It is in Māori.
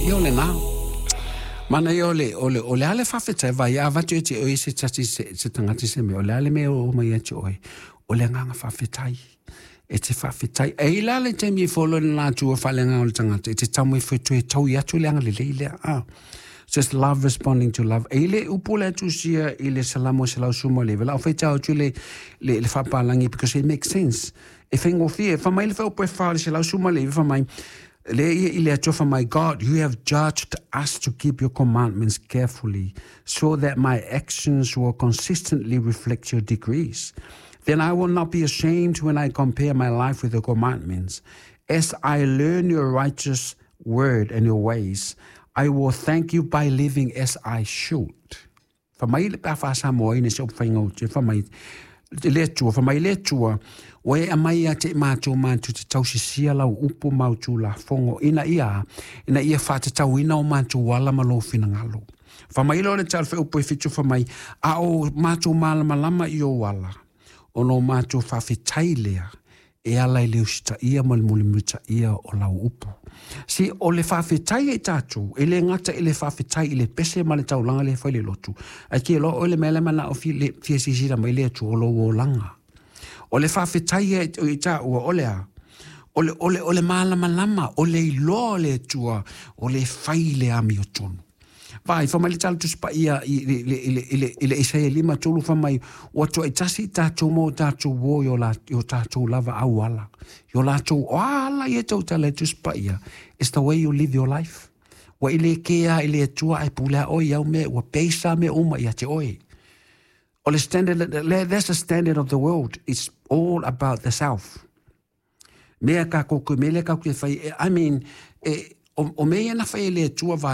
Io le na. Mana io ole ale fafeta va ya va tu ti o se tati se tangati se me ole ale me o mai ati oi. Ole nganga fafetai. E te whawhetai. E ila le te mi wholo na tua whalenga o le tangata. E te tamu e whetue tau i atu leanga le leile. Just love responding to love. E ile upule atu sia i le salamo se lau sumo le. Vela o whetau atu le whapalangi because it makes sense. E whengo fie. Whamai le whaupoe whale se lau sumo le. Whamai le ile atu whamai God, you have judged us to keep your commandments carefully so that my actions will consistently reflect your decrees. Then I will not be ashamed when I compare my life with your commandments. As I learn your righteous word and your ways, I will thank you by living as I should. Whamai le pa whasamoa ine se upwhainga uti. Whamai le tua, oe amai a te mātou mātou te tau sisia lau upu mātou la fongo. Ina ia whatatau ina o mātou wala malo whina ngalo. Whamai lo le tal whe upu e whitu whamai, a o mātou malama lama i o wala. Ono mātou whawhetai lea, e alai leo sita ia malimuli muta ia o lau upu. Si o le whawhetai e tātou, e le ngata e le whawhetai i le pese ma le taulanga le whaile lotu. Ai ki lo o le mele mana o fia sisira mai le atu o lo o langa. O le whawhetai e tā ua o lea, o le malama lama, o le iloa le atua, o le whaile ami o tonu. Vai, whamai le tala tuspa ia i le Isaiah 5 tolu whamai o atua i tasi tātou mō tātou wō o tātou lava au ala. Yo lātou ala i tau tala tuspa ia. It's the way you live your life. Wa i le kea i le atua ai pulea oi au me, wa peisa me uma i ate oi. O le standard, that's the standard of the world. It's all about the self. Mea ka koku, mele ka koe whai, I mean, o mea na whai le atua